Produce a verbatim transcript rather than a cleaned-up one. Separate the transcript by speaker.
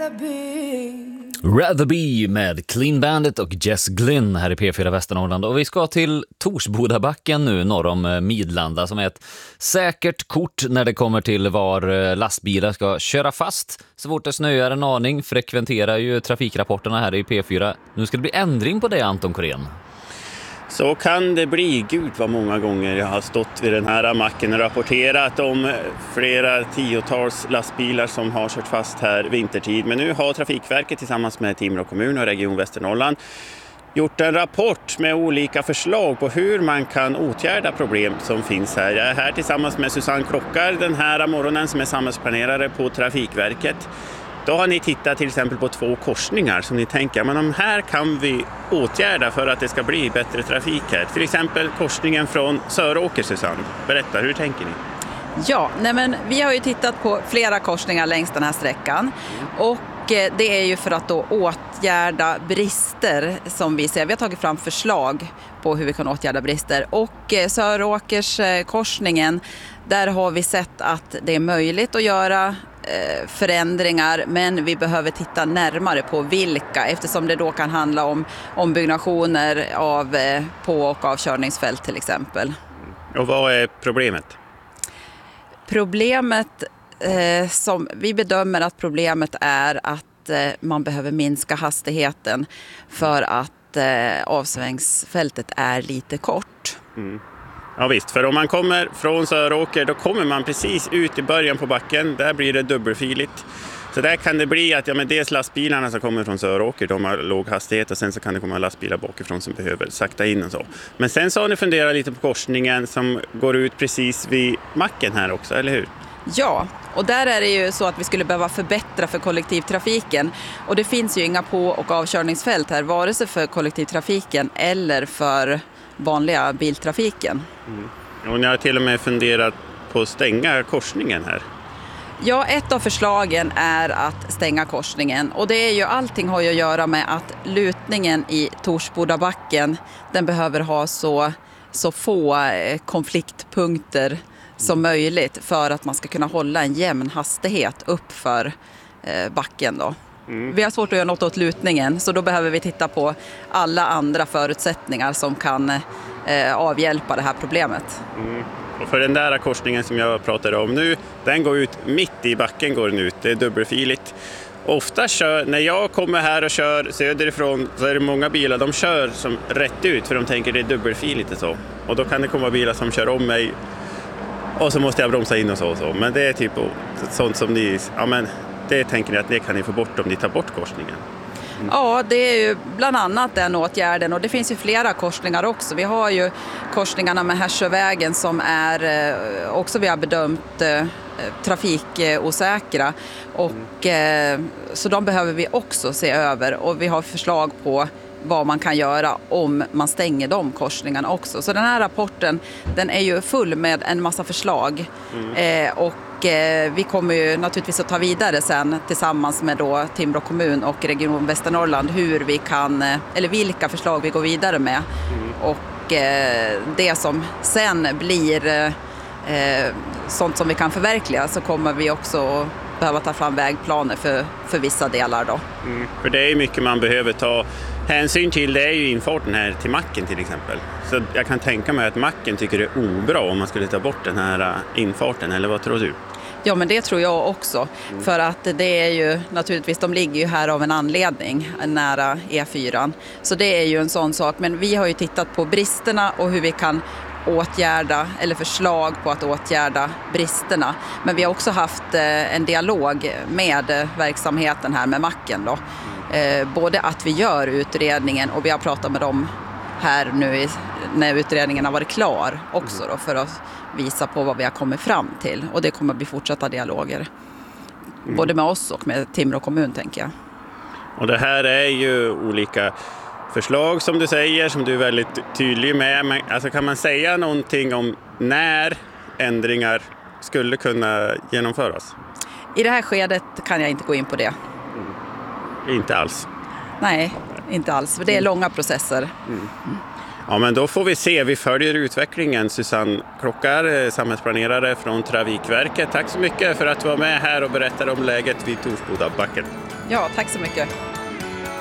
Speaker 1: Rather Be med Clean Bandit och Jess Glynn här i P fyra Västernorrland. Och vi ska till Torsbodabacken nu norr om Midlanda som är ett säkert kort när det kommer till var lastbilar ska köra fast. Så fort det snöar en aning frekventerar ju trafikrapporterna här i P fyra. Nu ska det bli ändring på det, Anton Korén.
Speaker 2: Så kan det bli. Gud vad många gånger jag har stått vid den här macken och rapporterat om flera tiotals lastbilar som har kört fast här vintertid. Men nu har Trafikverket tillsammans med Timrå kommun och Region Västernorrland gjort en rapport med olika förslag på hur man kan åtgärda problem som finns här. Jag är här tillsammans med Susanne Klockar den här morgonen som är samhällsplanerare på Trafikverket. Då har ni tittat till exempel på två korsningar som ni tänker, men de här kan vi åtgärda för att det ska bli bättre trafik här. Till exempel korsningen från Söråker, Susanne. Berätta, hur tänker ni?
Speaker 3: Ja, nej men vi har ju tittat på flera korsningar längs den här sträckan och det är ju för att då åtgärda brister som vi ser. Vi har tagit fram förslag på hur vi kan åtgärda brister och Söråkers korsningen, där har vi sett att det är möjligt att göra förändringar, men vi behöver titta närmare på vilka, eftersom det då kan handla om ombyggnationer av på- och avkörningsfält till exempel.
Speaker 2: Och vad är problemet?
Speaker 3: Problemet eh, som vi bedömer att problemet är att eh, man behöver minska hastigheten för att eh, avsvängsfältet är lite kort.
Speaker 2: Mm. Ja visst, för om man kommer från Söråker då kommer man precis ut i början på backen. Där blir det dubbelfiligt. Så där kan det bli att ja, men dels lastbilarna som kommer från Söråker, de har låg hastighet och sen så kan det komma lastbilar bakifrån som behöver sakta in och så. Men sen så har ni funderat lite på korsningen som går ut precis vid macken här också, eller hur?
Speaker 3: Ja, och där är det ju så att vi skulle behöva förbättra för kollektivtrafiken. Och det finns ju inga på- och avkörningsfält här, vare sig för kollektivtrafiken eller för vanliga biltrafiken.
Speaker 2: Mm. Och ni har till och med funderat på att stänga korsningen här.
Speaker 3: Ja, ett av förslagen är att stänga korsningen och det är ju, allting har ju att göra med att lutningen i Torsbodabacken, den behöver ha så, så få konfliktpunkter som möjligt för att man ska kunna hålla en jämn hastighet upp för eh, backen då. Mm. Vi har svårt att göra något åt lutningen, så då behöver vi titta på alla andra förutsättningar som kan eh, avhjälpa det här problemet.
Speaker 2: Mm. Och för den där korsningen som jag pratade om nu, den går ut mitt i backen, går den ut, det är dubbelfiligt. Ofta kör, när jag kommer här och kör söderifrån så är det många bilar, de kör som rätt ut för de tänker det är dubbelfiligt och så. Och då kan det komma bilar som kör om mig och så måste jag bromsa in och så och så. Men det är typ sånt som ni, ja men det tänker ni att det kan ni få bort om ni tar bort korsningen.
Speaker 3: Mm. Ja, det är ju bland annat den åtgärden och det finns ju flera korsningar också. Vi har ju korsningarna med Härsjövägen som är också, vi har bedömt eh, trafikosäkra och eh, så de behöver vi också se över och vi har förslag på vad man kan göra om man stänger de korsningarna också. Så den här rapporten, den är ju full med en massa förslag mm. eh, och eh, vi kommer ju naturligtvis att ta vidare sen tillsammans med då Timrå kommun och Region Västernorrland hur vi kan, eh, eller vilka förslag vi går vidare med mm. och eh, det som sen blir eh, sånt som vi kan förverkliga, så kommer vi också behöva ta fram vägplaner för, för vissa delar då.
Speaker 2: Mm. För det är mycket man behöver ta hänsyn till, det är ju infarten här till macken till exempel. Så jag kan tänka mig att macken tycker det är obra om man skulle ta bort den här infarten, eller vad tror du?
Speaker 3: Ja, men det tror jag också. Mm. För att det är ju naturligtvis, de ligger ju här av en anledning nära E fyra. Så det är ju en sån sak. Men vi har ju tittat på bristerna och hur vi kan åtgärda, eller förslag på att åtgärda bristerna. Men vi har också haft en dialog med verksamheten här med macken då. Eh, både att vi gör utredningen och vi har pratat med dem här nu när utredningen har varit klar också då, för att visa på vad vi har kommit fram till. Och det kommer bli fortsatta dialoger. Mm. Både med oss och med Timrå kommun, tänker jag.
Speaker 2: Och det här är ju olika förslag som du säger, som du är väldigt tydlig med. Men, alltså, kan man säga någonting om när ändringar skulle kunna genomföras?
Speaker 3: I det här skedet kan jag inte gå in på det.
Speaker 2: Mm. Inte alls?
Speaker 3: Nej, inte alls. För det är långa processer. Mm.
Speaker 2: Mm. Ja, men då får vi se. Vi följer utvecklingen. Susanne Klockar, samhällsplanerare från Trafikverket. Tack så mycket för att du var med här och berättade om läget vid Torsbodabacken.
Speaker 3: Ja, tack så mycket.